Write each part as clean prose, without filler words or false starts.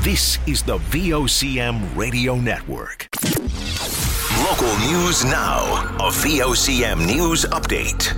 This is the VOCM Radio Network. Local news now. A VOCM news update.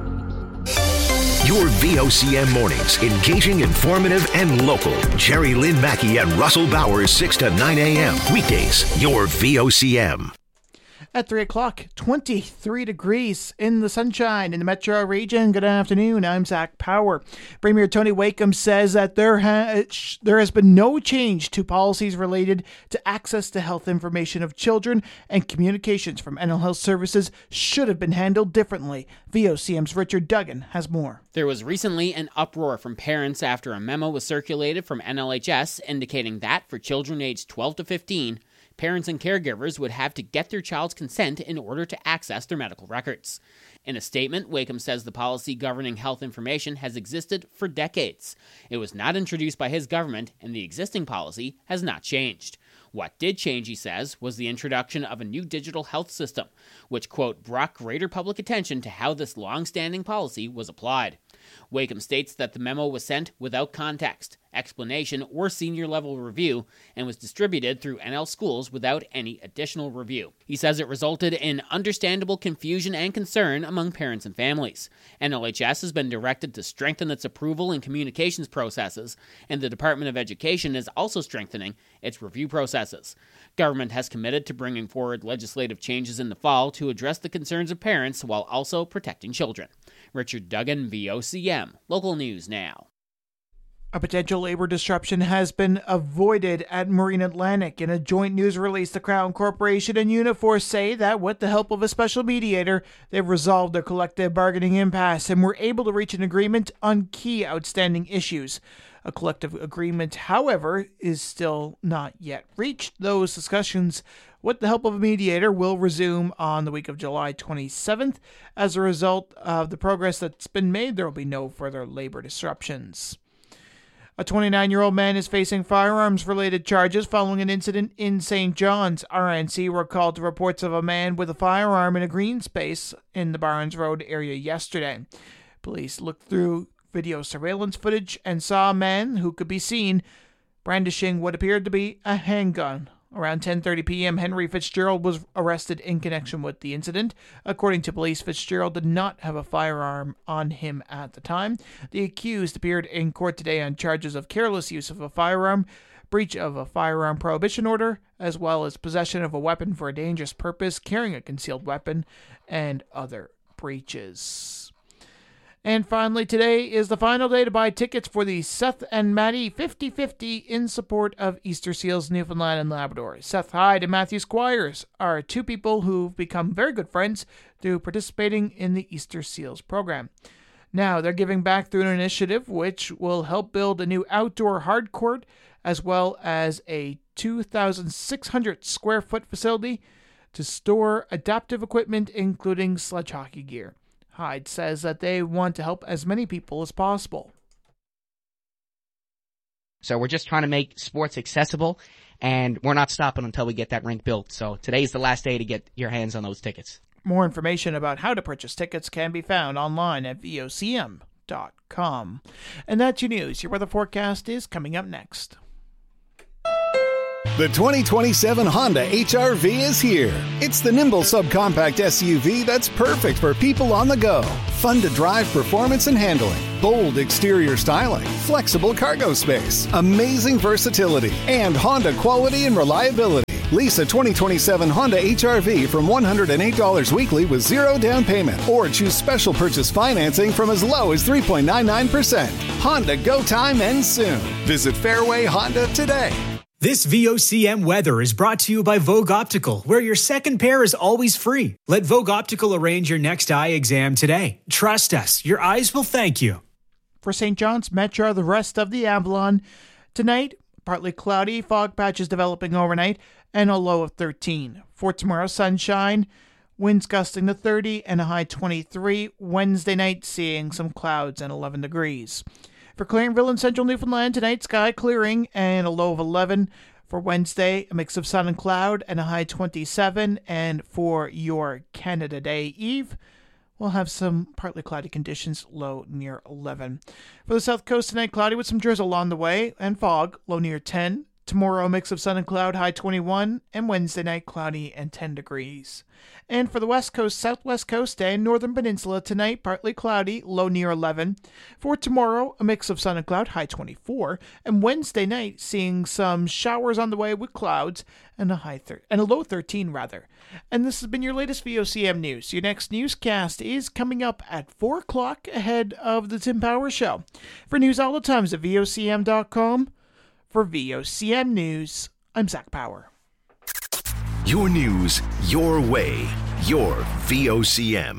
Your VOCM mornings, engaging, informative, and local. Jerry Lynn Mackey and Russell Bowers, 6 to 9 a.m. Weekdays, your VOCM. At 3 o'clock, 23 degrees in the sunshine in the metro region. Good afternoon. I'm Zach Power. Premier Tony Wakeham says that there has been no change to policies related to access to health information of children, and communications from NL Health Services should have been handled differently. VOCM's Richard Duggan has more. There was recently an uproar from parents after a memo was circulated from NLHS indicating that for children aged 12 to 15, parents and caregivers would have to get their child's consent in order to access their medical records. In a statement, Wakeham says the policy governing health information has existed for decades. It was not introduced by his government, and the existing policy has not changed. What did change, he says, was the introduction of a new digital health system, which, quote, brought greater public attention to how this long-standing policy was applied. Wakeham states that the memo was sent without context, explanation, or senior-level review, and was distributed through NL schools without any additional review. He says it resulted in understandable confusion and concern among parents and families. NLHS has been directed to strengthen its approval and communications processes, and the Department of Education is also strengthening its review processes. Government has committed to bringing forward legislative changes in the fall to address the concerns of parents while also protecting children. Richard Duggan, VOCM. Local News Now. A potential labor disruption has been avoided at Marine Atlantic. In a joint news release, the Crown Corporation and Unifor say that with the help of a special mediator, they've resolved their collective bargaining impasse and were able to reach an agreement on key outstanding issues. A collective agreement, however, is still not yet reached. Those discussions, with the help of a mediator, will resume on the week of July 27th. As a result of the progress that's been made, there will be no further labor disruptions. A 29-year-old man is facing firearms-related charges following an incident in St. John's. RNC were called to reports of a man with a firearm in a green space in the Barnes Road area yesterday. Police looked through video surveillance footage and saw a man who could be seen brandishing what appeared to be a handgun. Around 10:30 p.m., Henry Fitzgerald was arrested in connection with the incident. According to police, Fitzgerald did not have a firearm on him at the time. The accused appeared in court today on charges of careless use of a firearm, breach of a firearm prohibition order, as well as possession of a weapon for a dangerous purpose, carrying a concealed weapon, and other breaches. And finally, today is the final day to buy tickets for the Seth and Maddie 50-50 in support of Easter Seals Newfoundland and Labrador. Seth Hyde and Matthew Squires are two people who've become very good friends through participating in the Easter Seals program. Now, they're giving back through an initiative which will help build a new outdoor hard court as well as a 2,600 square foot facility to store adaptive equipment, including sledge hockey gear. Hyde says that they want to help as many people as possible. So we're just trying to make sports accessible, and we're not stopping until we get that rink built. So today's the last day to get your hands on those tickets. More information about how to purchase tickets can be found online at vocm.com. And that's your news. Your weather forecast is coming up next. The 2027 Honda HR-V is here. It's the nimble subcompact SUV that's perfect for people on the go. Fun to drive performance and handling. Bold exterior styling. Flexible cargo space. Amazing versatility. And Honda quality and reliability. Lease a 2027 Honda HR-V from $108 weekly with zero down payment. Or choose special purchase financing from as low as 3.99%. Honda go time ends soon. Visit Fairway Honda today. This VOCM weather is brought to you by Vogue Optical, where your second pair is always free. Let Vogue Optical arrange your next eye exam today. Trust us, your eyes will thank you. For St. John's Metro, the rest of the Avalon, tonight, partly cloudy, fog patches developing overnight, and a low of 13. For tomorrow, sunshine, winds gusting to 30 and a high 23. Wednesday night, seeing some clouds and 11 degrees. For Clarenville and Central Newfoundland, tonight, sky clearing and a low of 11. For Wednesday, a mix of sun and cloud and a high 27. And for your Canada Day Eve, we'll have some partly cloudy conditions, low near 11. For the South Coast tonight, cloudy with some drizzle on the way and fog, low near 10. Tomorrow, a mix of sun and cloud, high 21, and Wednesday night, cloudy and 10 degrees. And for the West Coast, Southwest Coast, and Northern Peninsula, tonight, partly cloudy, low near 11. For tomorrow, a mix of sun and cloud, high 24, and Wednesday night, seeing some showers on the way with clouds, and a low 13, rather. And this has been your latest VOCM news. Your next newscast is coming up at 4 o'clock ahead of the Tim Power Show. For news all the times at VOCM.com. For VOCM News, I'm Zach Power. Your news, your way, your VOCM.